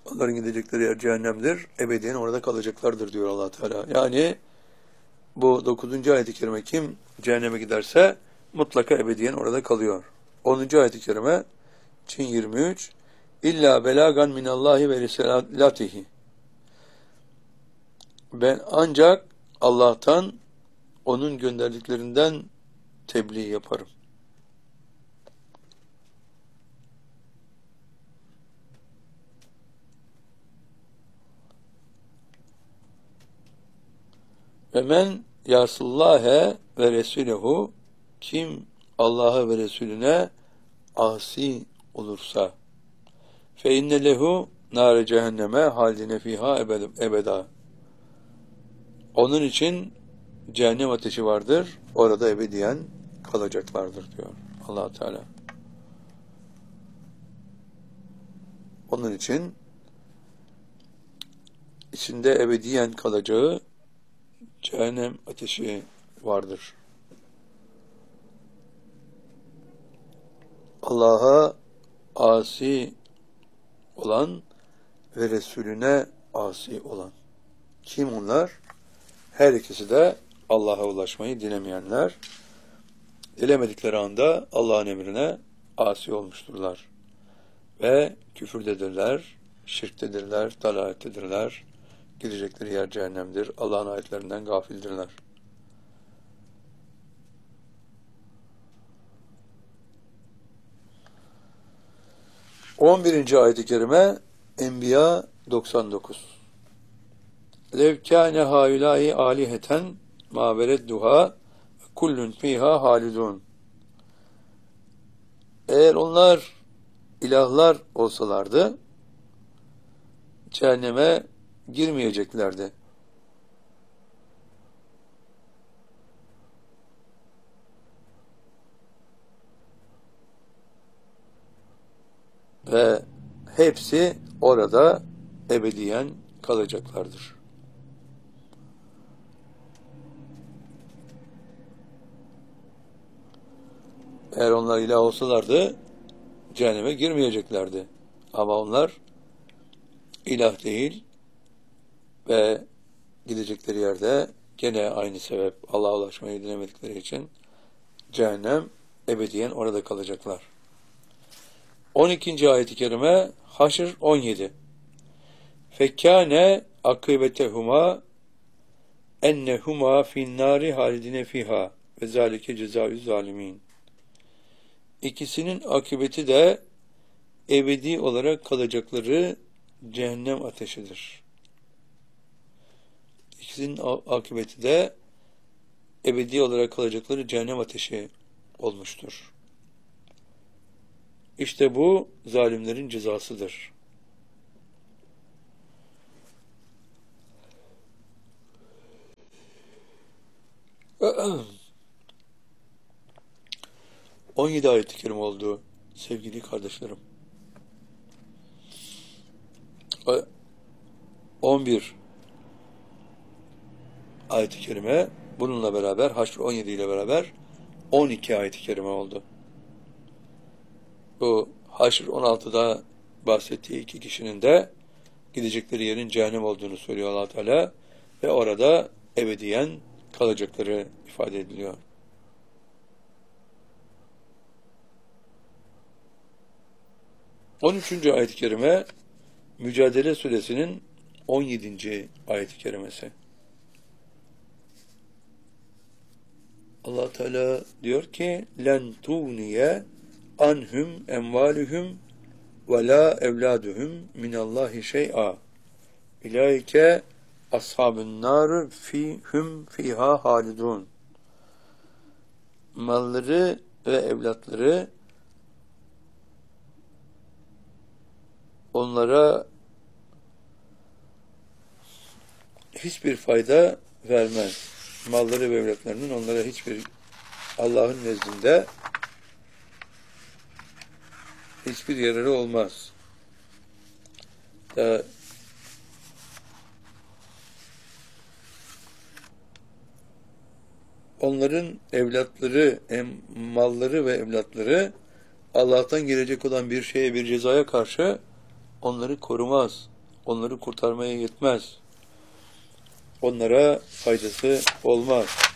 Onların gidecekleri yer cehennemdir. Ebediyen orada kalacaklardır diyor Allah Teala. Yani bu 9. ayet-i kerime kim cehenneme giderse mutlaka ebediyen orada kalıyor. 10. ayet-i kerime Çin 23 İlla belagan minallahi ve risalatihi. Ben ancak Allah'tan onun gönderdiklerinden tebliğ yaparım. Ve men yasallâhe ve resûlehu kim Allah'a ve Resulüne asi olursa fe inne lehu nâre cehenneme hâldine fîhâ ebeda. Onun için cehennem ateşi vardır. Orada ebediyen kalacaklardır diyor Allah Teala. Onun için içinde ebediyen kalacağı cehennem ateşi vardır. Allah'a asi olan ve Resulüne asi olan. Kim onlar? Her ikisi de Allah'a ulaşmayı dilemeyenler. Dilemedikleri anda Allah'ın emrine asi olmuşturlar. Ve küfürdedirler, şirktedirler, dalalettedirler. Gidecekleri yer cehennemdir. Allah'ın ayetlerinden gafildirler. On birinci ayet-i kerime Enbiya 99. Lev kâne hâulâi âliheten mâ veredduhâ kullun fîhâ hâlidûn. Eğer onlar ilahlar olsalardı cehenneme girmeyeceklerdi. Ve hepsi orada ebediyen kalacaklardır. Eğer onlar ilah olsalardı cehenneme girmeyeceklerdi. Ama onlar ilah değil ve gidecekleri yerde gene aynı sebep Allah'a ulaşmayı dilemedikleri için cehennem ebediyen orada kalacaklar. 12. ayet-i kerime Haşr 17. Fekkâne akıbetehuma ennehuma finnâri halidine fiha ve zâlike cezâ'ü zâlimîn. İkisinin akıbeti de ebedi olarak kalacakları cehennem ateşidir. İkisinin akıbeti de ebedi olarak kalacakları cehennem ateşi olmuştur. İşte bu zalimlerin cezasıdır. Ahem. 17 ayet-i kerime oldu sevgili kardeşlerim. 11 ayet-i kerime bununla beraber Haşr 17 ile beraber 12 ayet-i kerime oldu. Bu Haşr 16'da bahsettiği iki kişinin de gidecekleri yerin cehennem olduğunu söylüyor Allah Teala ve orada ebediyen kalacakları ifade ediliyor. 13. ayet-i kerime Mücadele Suresinin 17. ayet-i kerimesi. Allah Teala diyor ki: "Len tuniye anhum emvaluhum ve la evladuhum minallahi şey'a. İlaike ashabun nar fihum fiha halidun." Malları ve evlatları onlara hiçbir fayda vermez. Malları ve evlatlarının onlara hiçbir Allah'ın nezdinde hiçbir yararı olmaz. Onların evlatları, malları ve evlatları Allah'tan gelecek olan bir şeye, bir cezaya karşı onları korumaz. onları kurtarmaya yetmez. Onlara faydası olmaz.